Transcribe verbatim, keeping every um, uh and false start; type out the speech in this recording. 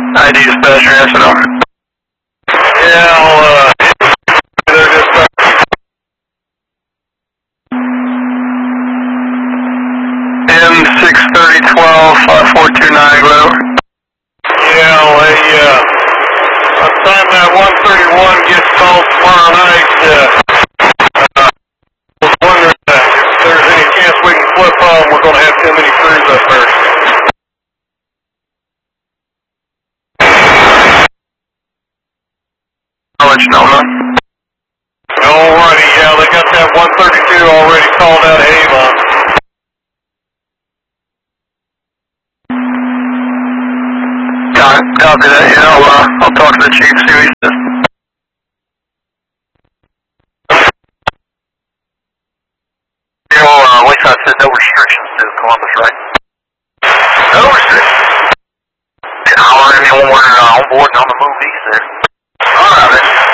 I D dispatcher, yes or no? Yeah, I'll, uh, they're just, uh, M six thirty twelve five four two nine, go over. yeah, well, a, uh, by the time that one thirty-one gets called tomorrow night, uh, uh, I was wondering uh, if there's any chance we can flip home. We're going to have too many crews up there. I'll let you know, man. Alrighty, yeah, they got that one thirty-two already called out of Avon. Got it. Copy that. Yeah, I'll, uh, I'll talk to the chief, see what he says.